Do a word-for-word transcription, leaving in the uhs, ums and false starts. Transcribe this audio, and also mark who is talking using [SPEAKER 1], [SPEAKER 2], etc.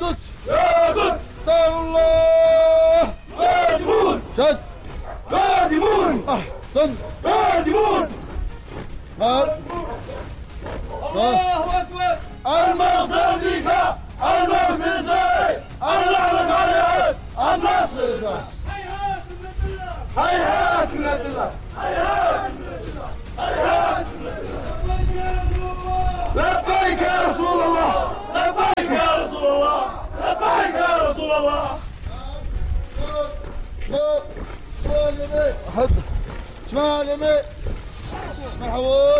[SPEAKER 1] قدس
[SPEAKER 2] يا قدس
[SPEAKER 1] صار الله
[SPEAKER 2] قادمون
[SPEAKER 1] شد
[SPEAKER 2] قادمون
[SPEAKER 1] أحسن
[SPEAKER 2] قادمون
[SPEAKER 1] مال
[SPEAKER 2] الله أكبر
[SPEAKER 1] الموت أمريكا الموت إسرائيل اللعنة عليهم النصر
[SPEAKER 2] هيهات من الله هيهات من الله هيهات من الله هيهات من الله لبيك يا رسول الله لبيك يا رسول الله لبيك يا رسول الله
[SPEAKER 1] شمال يمين حد شمال يمين مرحبا